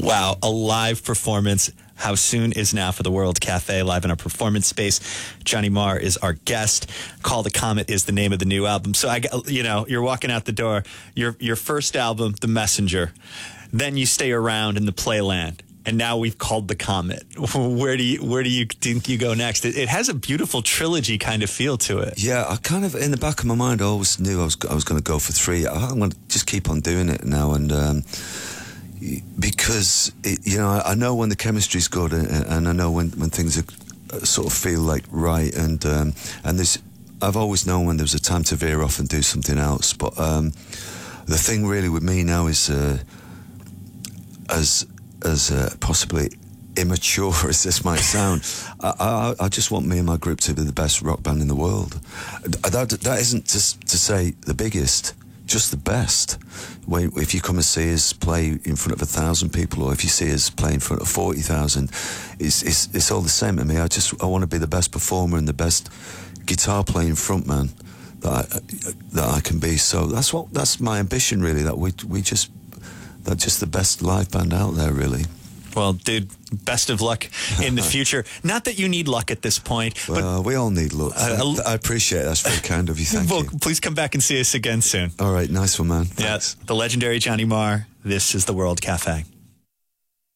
Wow, a live performance. How Soon is now for the World Cafe, live in our performance space. Johnny Marr is our guest. Call the Comet is the name of the new album. So you're walking out the door. Your first album, The Messenger. Then you stay around in the Playland. And now we've called the Comet. Where do you think you go next? It has a beautiful trilogy kind of feel to it. Yeah, I kind of, in the back of my mind, I always knew I was going to go for 3. I'm going to just keep on doing it now, and because I know when the chemistry's good, and I know when things are, sort of feel like right, and there's, I've always known when there's a time to veer off and do something else. But the thing really with me now is as possibly immature as this might sound, I just want me and my group to be the best rock band in the world. That isn't to say the biggest, just the best. If you come and see us play in front of 1,000 people, or if you see us play in front of 40,000, it's all the same to me. I want to be the best performer and the best guitar playing frontman that I can be. So that's my ambition, really. That's just the best live band out there, really. Well, dude, best of luck in the future. Not that you need luck at this point. Well, we all need luck. I appreciate it. That's very kind of you. Thank you. Please come back and see us again soon. All right. Nice one, man. Yes. The legendary Johnny Marr. This is the World Cafe.